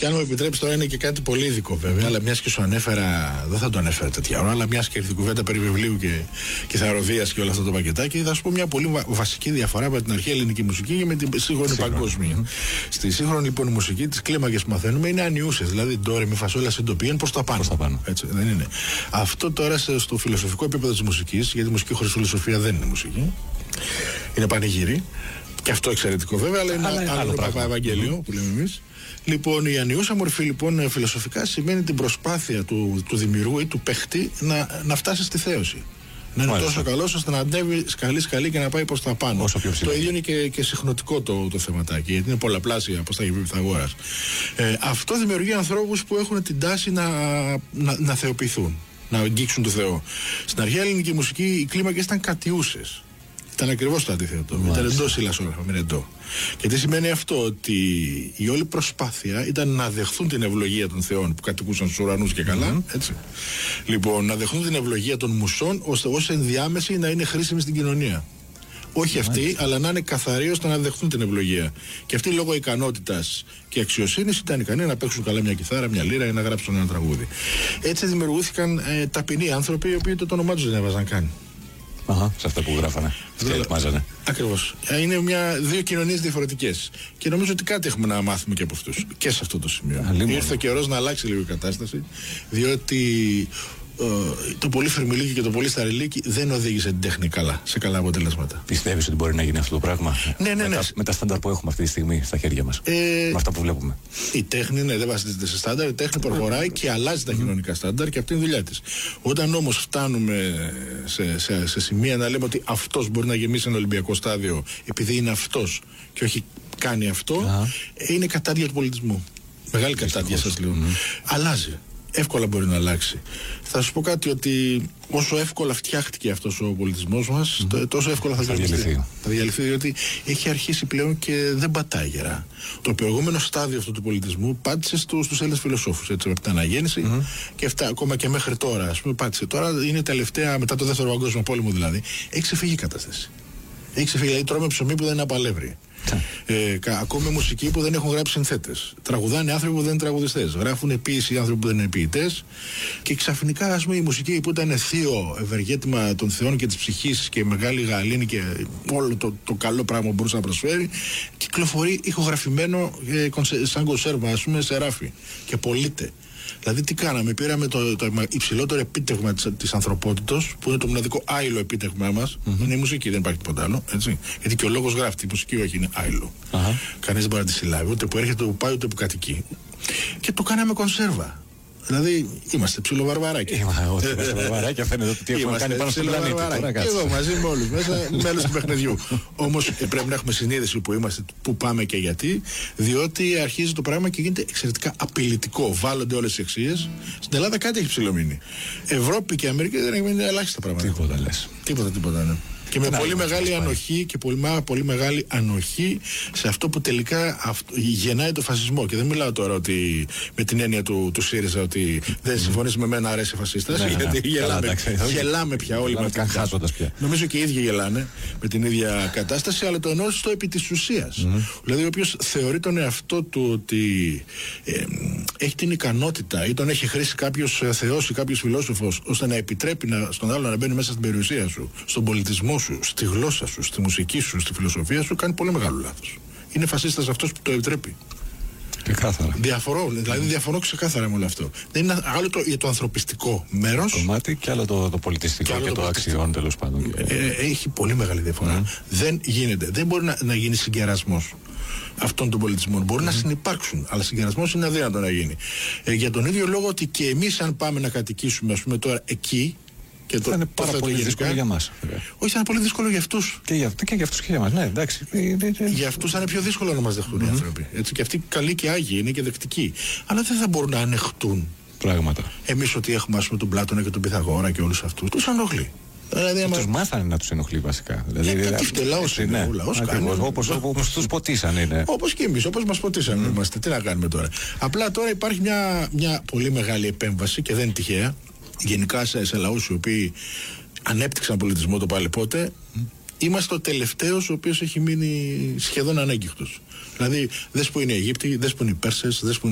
Και αν μου επιτρέψει, τώρα είναι και κάτι πολύ ειδικό βέβαια, αλλά μια και σου ανέφερα, δεν θα το ανέφερα τέτοια ώρα, αλλά μια και έρθει η κουβέντα περί βιβλίου και θαρροδίας και όλο αυτό το πακετάκι, θα σου πω μια πολύ βασική διαφορά με την αρχαία ελληνική μουσική και με την σύγχρονη παγκόσμια. Στη σύγχρονη λοιπόν μουσική, τις κλίμακες που μαθαίνουμε είναι ανιούσες, δηλαδή ντο, ρε, μι, φα, σόλα, σι, ντο, πι, προς τα πάνω. Έτσι, δεν είναι. Αυτό τώρα στο φιλοσοφικό επίπεδο της μουσικής, γιατί η μουσική χωρίς φιλοσοφία δεν είναι μουσική, είναι πανηγύρι. Και αυτό εξαιρετικό βέβαια, αλλά είναι άλλο Ευαγγέλιο που λέμε εμείς. Λοιπόν, η ανιούσα μορφή λοιπόν φιλοσοφικά σημαίνει την προσπάθεια του δημιουργού ή του παίχτη να φτάσει στη θέωση. Να είναι τόσο καλός ώστε να ανέβει σκαλί και να πάει προς τα πάνω. Το ίδιο είναι και συχνοτικό το θεματάκι, γιατί είναι πολλαπλάσια, όπως θα είχε πει ο Πυθαγόρας. Αυτό δημιουργεί ανθρώπους που έχουν την τάση να θεοποιηθούν, να αγγίξουν το Θεό. Στην αρχαία ελληνική μουσική οι κλίμακες ήταν κατιούσες. Ήταν ακριβώς το αντίθετο. Ήταν εντός σιλασόλα, μην εντό. Και τι σημαίνει αυτό? Ότι η όλη προσπάθεια ήταν να δεχθούν την ευλογία των θεών που κατοικούσαν στους ουρανούς και καλά. Έτσι. Λοιπόν, να δεχθούν την ευλογία των μουσών ώστε ως ενδιάμεση να είναι χρήσιμη στην κοινωνία. Όχι αυτοί, αλλά να είναι καθαροί ώστε να δεχθούν την ευλογία. Και αυτοί λόγω ικανότητας και αξιοσύνης ήταν ικανοί να παίξουν καλά μια κιθάρα, μια λύρα ή να γράψουν ένα τραγούδι. Έτσι δημιουργήθηκαν ταπεινοί άνθρωποι οι οποίοι το όνομά τους δεν έβαζαν καν. Σε αυτά που γράφανε και ετοιμάζανε. Ακριβώς. Είναι δύο κοινωνίες διαφορετικές. Και νομίζω ότι κάτι έχουμε να μάθουμε και από αυτούς. Και σε αυτό το σημείο. Ήρθε ο καιρός να αλλάξει λίγο η κατάσταση, διότι το πολύ φερμιλίκι και το πολύ σταριλίκι δεν οδήγησε την τέχνη καλά, σε καλά αποτελέσματα. Πιστεύεις ότι μπορεί να γίνει αυτό το πράγμα? Ναι. Με τα στάνταρ που έχουμε αυτή τη στιγμή στα χέρια μας, με αυτά που βλέπουμε. Η τέχνη δεν βασίζεται σε στάνταρ, η τέχνη προχωράει και αλλάζει τα κοινωνικά στάνταρ και αυτή είναι η δουλειά της. Όταν όμως φτάνουμε σε σημεία να λέμε ότι αυτός μπορεί να γεμίσει ένα Ολυμπιακό στάδιο επειδή είναι αυτός και όχι κάνει αυτό, είναι κατάδια του πολιτισμού. Μεγάλη κατάδια, σας λέω. Αλλάζει. Εύκολα μπορεί να αλλάξει. Θα σου πω κάτι, ότι όσο εύκολα φτιάχτηκε αυτός ο πολιτισμός μας, τόσο εύκολα θα διαλυθεί. Θα διαλυθεί, διότι έχει αρχίσει πλέον και δεν πατάει γερά. Το προηγούμενο στάδιο αυτού του πολιτισμού πάτησε στους Έλληνες φιλοσόφους, έτσι, από την αναγέννηση και ακόμα και μέχρι τώρα. Ας πούμε, πάτησε. Τώρα είναι τελευταία, μετά το δεύτερο παγκόσμιο πόλεμο δηλαδή, έχει ξεφύγει η κατάσταση. Έχει ξεφύγει, δηλαδή τρώμε ψωμί που δεν είναι απαλεύρι. Ακούμε μουσική που δεν έχουν γράψει συνθέτες. Τραγουδάνε άνθρωποι που δεν είναι τραγουδιστές. Γράφουν ποίηση άνθρωποι που δεν είναι ποιητές. Και ξαφνικά, ας πούμε, η μουσική που ήταν θείο ευεργέτημα των θεών και της ψυχής και μεγάλη γαλήνη και όλο το καλό πράγμα που μπορούσε να προσφέρει, κυκλοφορεί ηχογραφημένο σαν κονσέρβα, ας πούμε, σε ράφι. Και πωλείται. Δηλαδή τι κάναμε? Πήραμε το υψηλότερο επίτευγμα της ανθρωπότητος, που είναι το μοναδικό άειλο επίτευγμά μας. Είναι η μουσική, δεν υπάρχει τίποτα άλλο. Έτσι. Γιατί και ο λόγος γράφει, η μουσική όχι, είναι άειλο. Κανείς δεν μπορεί να τη συλλάβει, ούτε που έρχεται, που πάει, ούτε που κατοικεί. Και το κάναμε κονσέρβα. Δηλαδή είμαστε ψιλοβαρβαράκια. Είμαστε βαρβαράκια, φαίνεται ότι τι έχουμε κάνει πάνω στον πλανήτη. Και εδώ μαζί με όλους μέσα, μέλος του παιχνιδιού. Όμως πρέπει να έχουμε συνείδηση που είμαστε, που πάμε και γιατί, διότι αρχίζει το πράγμα και γίνεται εξαιρετικά απειλητικό. Βάλλονται όλες οι αξίες. Στην Ελλάδα κάτι έχει ψηλομείνει. Ευρώπη και Αμερική δεν έχει μείνει ελάχιστα πράγματα. Τίποτα λες. Τίποτα, ναι. Και με πολύ μεγάλη ανοχή και πολύ μεγάλη ανοχή σε αυτό που τελικά γεννάει το φασισμό. Και δεν μιλάω τώρα ότι με την έννοια του ΣΥΡΙΖΑ ότι δεν συμφωνείς με μένα, αρέσει φασίστας. Γιατί γελάμε πια όλοι μας. Νομίζω και οι ίδιοι γελάνε με την ίδια κατάσταση, αλλά το εννοώ στο επί της ουσίας. Δηλαδή, ο οποίος θεωρεί τον εαυτό του ότι έχει την ικανότητα ή τον έχει χρήσει κάποιος θεός ή κάποιος φιλόσοφος ώστε να επιτρέπει στον άλλο να μπαίνει μέσα στην περιουσία σου, στον πολιτισμό σου, στη γλώσσα σου, στη μουσική σου, στη φιλοσοφία σου, κάνει πολύ μεγάλο λάθος. Είναι φασίστας αυτός που το επιτρέπει. Ξεκάθαρα. Διαφωνώ ξεκάθαρα με όλο αυτό. Δεν είναι άλλο το ανθρωπιστικό μέρος. Το μάτι και άλλο το πολιτιστικό και το αξιών, τέλος πάντων. Έχει πολύ μεγάλη διαφορά. Δεν γίνεται. Δεν μπορεί να γίνει συγκερασμός αυτών των πολιτισμών. Μπορεί να συνυπάρξουν, αλλά συγκερασμός είναι αδύνατο να γίνει. Για τον ίδιο λόγο ότι και εμείς, αν πάμε να κατοικήσουμε, ας πούμε, τώρα εκεί. Και θα είναι πάρα πολύ δύσκολο για μας. Όχι, θα είναι πολύ δύσκολο για αυτούς. Και για αυτούς και για μας, ναι, εντάξει. Για αυτούς θα είναι πιο δύσκολο να μας δεχτούν οι άνθρωποι. Έτσι, και αυτοί καλοί και άγιοι είναι και δεκτικοί. Αλλά δεν θα μπορούν να ανεχτούν πράγματα. Εμείς ότι έχουμε, ας πούμε, τον Πλάτωνα και τον Πυθαγόρα και όλους αυτούς. Τους ενοχλεί. Δηλαδή, τους μάθανε να τους ενοχλεί βασικά. Τι λαός είναι, ο λαός κάνει. Όπως τους ποτίσαν είναι. Όπως και εμείς, όπως μας ποτίσαν είμαστε. Τι να κάνουμε τώρα? Απλά τώρα υπάρχει μια πολύ μεγάλη επέμβαση και δεν είναι τυχαία. Γενικά σε λαούς οι οποίοι ανέπτυξαν πολιτισμό το πάλι πότε, είμαστε ο τελευταίος ο οποίος έχει μείνει σχεδόν ανέγκυχτος. Δηλαδή, δες που είναι οι Αιγύπτιοι, δες που είναι οι Πέρσες, δες που